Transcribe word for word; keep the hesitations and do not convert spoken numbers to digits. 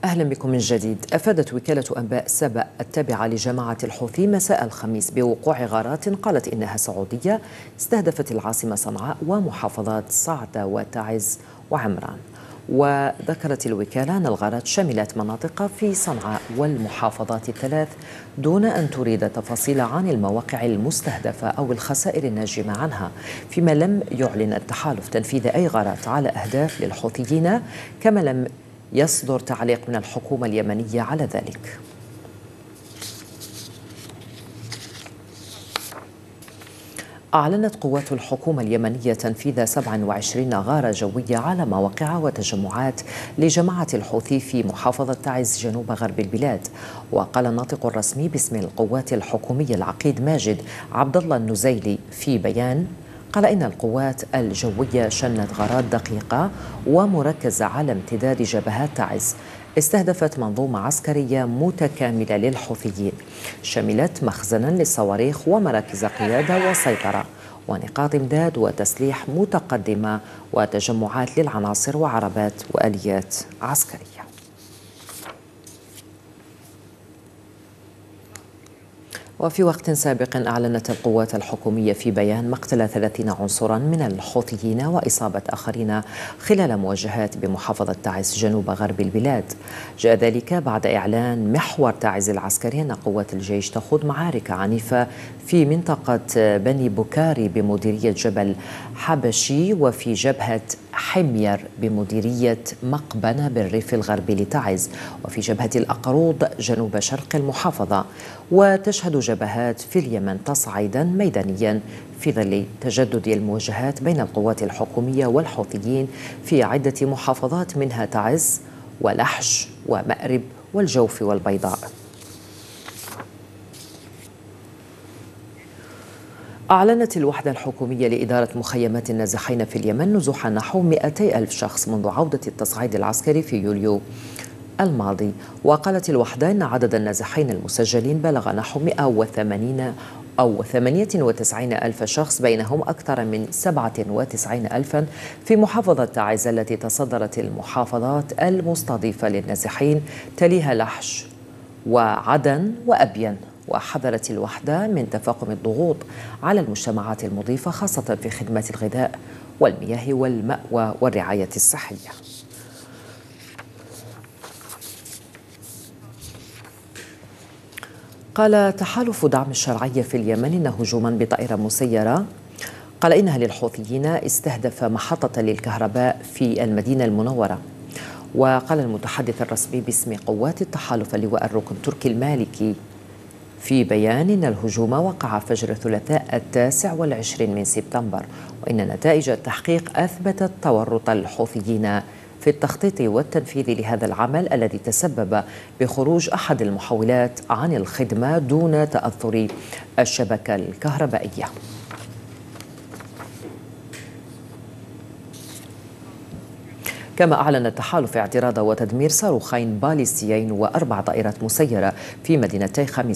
أهلا بكم من جديد. أفادت وكالة أنباء سبأ التابعة لجماعة الحوثي مساء الخميس بوقوع غارات قالت إنها سعودية استهدفت العاصمة صنعاء ومحافظات صعدة وتعز وعمران. وذكرت الوكالة أن الغارات شملت مناطق في صنعاء والمحافظات الثلاث دون أن تريد تفاصيل عن المواقع المستهدفة أو الخسائر الناجمة عنها، فيما لم يعلن التحالف تنفيذ أي غارات على أهداف للحوثيين، كما لم يصدر تعليق من الحكومة اليمنية على ذلك. أعلنت قوات الحكومة اليمنية تنفيذ سبعة وعشرين غارة جوية على مواقع وتجمعات لجماعة الحوثي في محافظة تعز جنوب غرب البلاد. وقال الناطق الرسمي باسم القوات الحكومية العقيد ماجد عبد الله النزيلي في بيان، قال إن القوات الجوية شنت غارات دقيقة ومركزة على امتداد جبهات تعز استهدفت منظومة عسكرية متكاملة للحوثيين، شملت مخزنا للصواريخ ومراكز قيادة وسيطرة ونقاط إمداد وتسليح متقدمة وتجمعات للعناصر وعربات وآليات عسكرية. وفي وقت سابق أعلنت القوات الحكومية في بيان مقتل ثلاثين عنصرا من الحوثيين وإصابة آخرين خلال مواجهات بمحافظة تعز جنوب غرب البلاد. جاء ذلك بعد إعلان محور تعز العسكري أن قوات الجيش تخوض معارك عنيفة في منطقة بني بكاري بمديرية جبل حبشي وفي جبهة حمير بمديرية مقبنة بالريف الغربي لتعز وفي جبهة الأقروض جنوب شرق المحافظة. وتشهد جبهات في اليمن تصعيدا ميدانيا في ظل تجدد المواجهات بين القوات الحكومية والحوثيين في عدة محافظات منها تعز ولحج ومأرب والجوف والبيضاء. أعلنت الوحدة الحكومية لإدارة مخيمات النازحين في اليمن نزوح نحو مئتي ألف شخص منذ عودة التصعيد العسكري في يوليو الماضي. وقالت الوحدة إن عدد النازحين المسجلين بلغ نحو مئة وثمانين أو ثمانية وتسعين ألف شخص، بينهم أكثر من سبعة وتسعين ألفا في محافظة تعز التي تصدرت المحافظات المستضيفة للنازحين، تليها لحج وعدن وأبين. وحذرت الوحدة من تفاقم الضغوط على المجتمعات المضيفة خاصة في خدمات الغذاء والمياه والمأوى والرعاية الصحية. قال تحالف دعم الشرعية في اليمن إن هجوما بطائرة مسيرة قال إنها للحوثيين استهدف محطة للكهرباء في المدينة المنورة. وقال المتحدث الرسمي باسم قوات التحالف اللواء الركن تركي المالكي في بيان إن الهجوم وقع فجر الثلاثاء التاسع والعشرين من سبتمبر، وإن نتائج التحقيق أثبتت تورط الحوثيين في التخطيط والتنفيذ لهذا العمل الذي تسبب بخروج أحد المحولات عن الخدمة دون تأثر الشبكة الكهربائية. كما أعلن التحالف اعتراض وتدمير صاروخين باليستيين وأربع طائرات مسيرة في مدينتي خميس